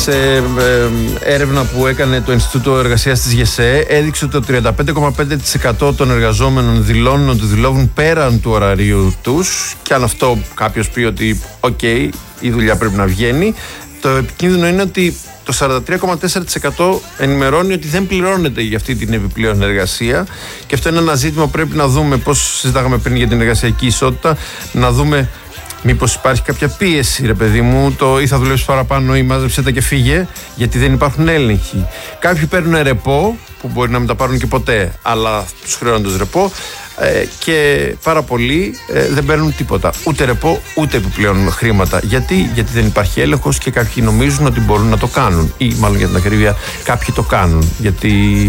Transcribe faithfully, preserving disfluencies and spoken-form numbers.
Σε έρευνα που έκανε το Ινστιτούτο Εργασίας της ΓΕΣΕ έδειξε ότι το τριάντα πέντε κόμμα πέντε τοις εκατό των εργαζόμενων δηλώνουν ότι δουλεύουν πέραν του ωραρίου τους, και αν αυτό κάποιος πει ότι οκ, okay, η δουλειά πρέπει να βγαίνει, το επικίνδυνο είναι ότι το σαράντα τρία κόμμα τέσσερα τοις εκατό ενημερώνει ότι δεν πληρώνεται για αυτή την επιπλέον εργασία, και αυτό είναι ένα ζήτημα που πρέπει να δούμε, πώς συζητάγαμε πριν για την εργασιακή ισότητα, να δούμε μήπως υπάρχει κάποια πίεση, ρε παιδί μου, το ή θα δουλέψει παραπάνω ή μάζεψε τα και φύγε, γιατί δεν υπάρχουν έλεγχοι. Κάποιοι παίρνουν ρεπό, που μπορεί να μην τα πάρουν και ποτέ, αλλά τους χρεώνονται ρεπό, ε, και πάρα πολλοί ε, δεν παίρνουν τίποτα. Ούτε ρεπό, ούτε επιπλέον χρήματα. Γιατί? Γιατί δεν υπάρχει έλεγχος και κάποιοι νομίζουν ότι μπορούν να το κάνουν. Ή μάλλον για την ακρίβεια, κάποιοι το κάνουν. Γιατί